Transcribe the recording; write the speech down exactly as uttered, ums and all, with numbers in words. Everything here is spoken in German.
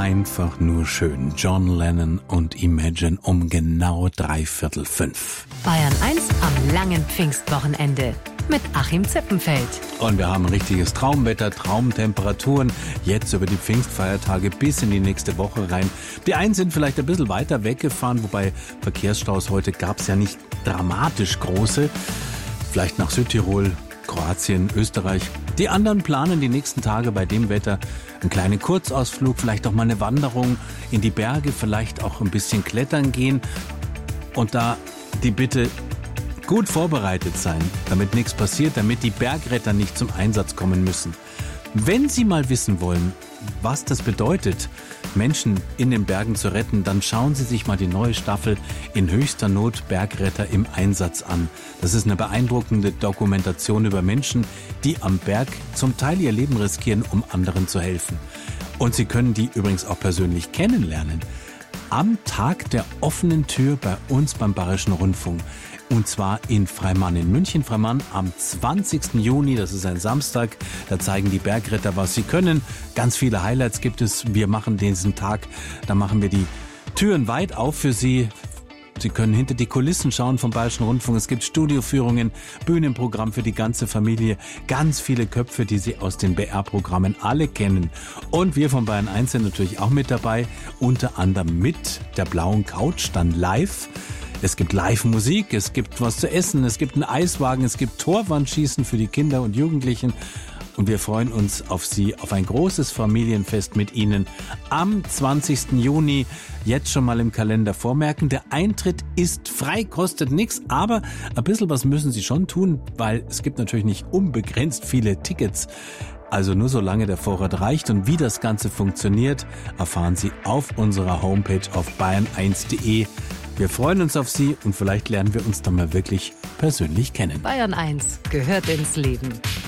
Einfach nur schön. John Lennon und Imagine um genau dreiviertel fünf. Bayern eins am langen Pfingstwochenende mit Achim Zippenfeld. Und wir haben richtiges Traumwetter, Traumtemperaturen, jetzt über die Pfingstfeiertage bis in die nächste Woche rein. Die einen sind vielleicht ein bisschen weiter weggefahren, wobei Verkehrsstaus heute gab es ja nicht dramatisch große. Vielleicht nach Südtirol, Kroatien, Österreich. Die anderen planen die nächsten Tage bei dem Wetter einen kleinen Kurzausflug, vielleicht auch mal eine Wanderung in die Berge, vielleicht auch ein bisschen klettern gehen. Und da die Bitte, gut vorbereitet sein, damit nichts passiert, damit die Bergretter nicht zum Einsatz kommen müssen. Wenn Sie mal wissen wollen, was das bedeutet, Menschen in den Bergen zu retten, dann schauen Sie sich mal die neue Staffel In höchster Not Bergretter im Einsatz an. Das ist eine beeindruckende Dokumentation über Menschen, die am Berg zum Teil ihr Leben riskieren, um anderen zu helfen. Und Sie können die übrigens auch persönlich kennenlernen. Am Tag der offenen Tür bei uns beim Bayerischen Rundfunk. Und zwar in Freimann in München. Freimann am zwanzigsten Juni, das ist ein Samstag. Da zeigen die Bergretter, was sie können. Ganz viele Highlights gibt es. Wir machen diesen Tag, da machen wir die Türen weit auf für Sie. Sie können hinter die Kulissen schauen vom Bayerischen Rundfunk. Es gibt Studioführungen, Bühnenprogramm für die ganze Familie. Ganz viele Köpfe, die Sie aus den B R-Programmen alle kennen. Und wir von Bayern eins sind natürlich auch mit dabei. Unter anderem mit der blauen Couch, dann live. Es gibt Live-Musik, es gibt was zu essen, es gibt einen Eiswagen, es gibt Torwandschießen für die Kinder und Jugendlichen. Und wir freuen uns auf Sie, auf ein großes Familienfest mit Ihnen am zwanzigsten Juni. Jetzt schon mal im Kalender vormerken. Der Eintritt ist frei, kostet nichts, aber ein bisschen was müssen Sie schon tun, weil es gibt natürlich nicht unbegrenzt viele Tickets. Also nur solange der Vorrat reicht. Und wie das Ganze funktioniert, erfahren Sie auf unserer Homepage auf bayern eins punkt de. Wir freuen uns auf Sie und vielleicht lernen wir uns dann mal wirklich persönlich kennen. Bayern eins gehört ins Leben.